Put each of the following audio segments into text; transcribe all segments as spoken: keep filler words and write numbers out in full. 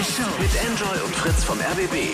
Show mit Enjoy und Fritz vom R B B.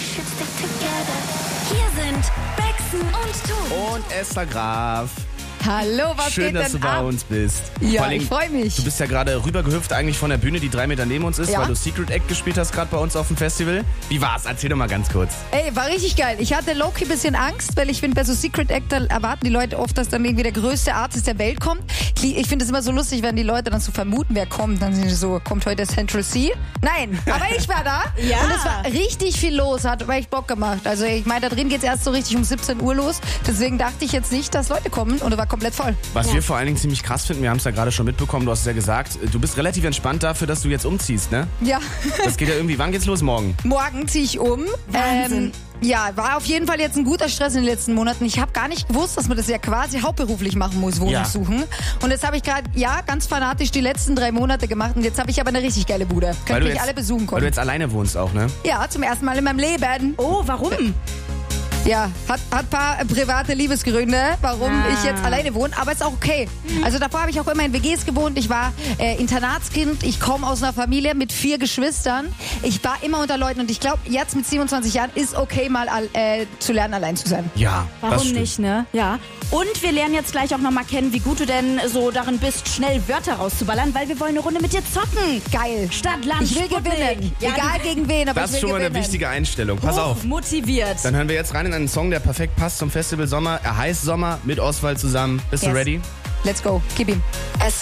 Hier sind Baxen und Tobi. Und Esther Graf. Hallo, was Schön, geht dass denn du bei ab? uns bist. Ja, Vor allem, ich freue mich. Du bist ja gerade rübergehüpft eigentlich von der Bühne, die drei Meter neben uns ist, Ja. weil du Secret Act gespielt hast gerade bei uns auf dem Festival. Wie war's? Erzähl doch mal ganz kurz. Ey, war richtig geil. Ich hatte low-key ein bisschen Angst, weil ich finde, bei so Secret Actor erwarten die Leute oft, dass dann irgendwie der größte Artist der Welt kommt. Ich finde es immer so lustig, wenn die Leute dann so vermuten, wer kommt. Dann sind sie so, kommt heute Central C? Nein, aber ich war da. Ja. Und es war richtig viel los, hat echt Bock gemacht. Also ich meine, da drin geht's erst so richtig um siebzehn Uhr los. Deswegen dachte ich jetzt nicht, dass Leute kommen und es war komplett voll. Was wir vor allen Dingen ziemlich krass finden, wir haben es ja gerade schon mitbekommen, du hast es ja gesagt, du bist relativ entspannt dafür, dass du jetzt umziehst, ne? Ja. Das geht ja irgendwie, wann geht's los? Morgen? Morgen ziehe ich um. Wahnsinn. Ähm, ja, war auf jeden Fall jetzt ein guter Stress in den letzten Monaten. Ich habe gar nicht gewusst, dass man das ja quasi hauptberuflich machen muss, Wohnung Ja. suchen. Und jetzt habe ich gerade, ja, ganz fanatisch die letzten drei Monate gemacht. Und jetzt habe ich aber eine richtig geile Bude. Weil Könnt du mich jetzt- alle besuchen Weil du kommen. jetzt alleine wohnst auch, ne? Ja, zum ersten Mal in meinem Leben. Oh, warum? Ja, hat hat ein paar private Liebesgründe, warum Ah. ich jetzt alleine wohne, aber ist auch okay. Also davor habe ich auch immer in W Gs gewohnt. Ich war äh, Internatskind, ich komme aus einer Familie mit vier Geschwistern. Ich war immer unter Leuten und ich glaube, jetzt mit siebenundzwanzig Jahren ist okay, mal all, äh, zu lernen, allein zu sein. Ja. das Warum stimmt. nicht, ne? Ja. Und wir lernen jetzt gleich auch nochmal kennen, wie gut du denn so darin bist, schnell Wörter rauszuballern, weil wir wollen eine Runde mit dir zocken. Geil. Stadt, Land, Ich will Sputnik. gewinnen. Ja, Egal gegen wen, aber Das ich ist will schon mal eine gewinnen. wichtige Einstellung. Pass auf. motiviert. Dann hören wir jetzt rein in einen Song, der perfekt passt zum Festival Sommer. Er heißt Sommer mit Oswald zusammen. Bist du Yes. ready? Let's go. Gib ihm.